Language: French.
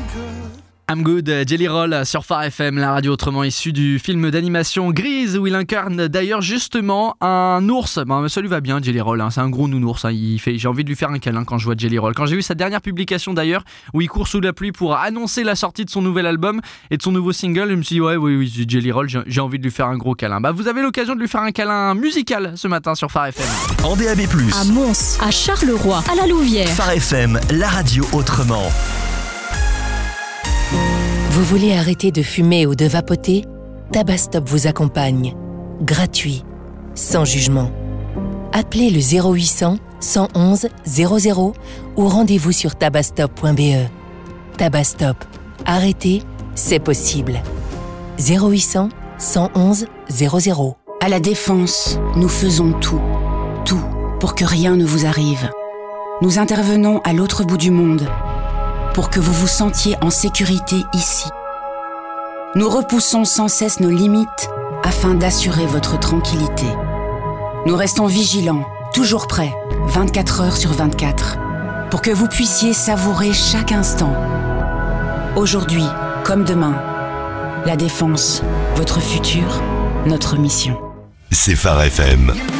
I'm Good, Jelly Roll sur Phare FM, la radio autrement issue du film d'animation Grease où il incarne d'ailleurs justement un ours. Ça lui va bien Jelly Roll, c'est un gros nounours. J'ai envie de lui faire un câlin quand je vois Jelly Roll. Quand j'ai vu sa dernière publication d'ailleurs où il court sous la pluie pour annoncer la sortie de son nouvel album et de son nouveau single, je me suis dit oui, Jelly Roll, j'ai envie de lui faire un gros câlin. Vous avez l'occasion de lui faire un câlin musical ce matin sur Phare FM. En DAB+, à Mons, à Charleroi, à la Louvière. Phare FM, la radio autrement. Vous voulez arrêter de fumer ou de vapoter ? Tabastop vous accompagne. Gratuit, sans jugement. Appelez le 0800 111 00 ou rendez-vous sur tabastop.be. Tabastop. Arrêter, c'est possible. 0800 111 00. À la Défense, nous faisons tout pour que rien ne vous arrive. Nous intervenons à l'autre bout du monde pour que vous vous sentiez en sécurité ici. Nous repoussons sans cesse nos limites afin d'assurer votre tranquillité. Nous restons vigilants, toujours prêts, 24 heures sur 24, pour que vous puissiez savourer chaque instant. Aujourd'hui, comme demain, la Défense, votre futur, notre mission. C'est Phare FM.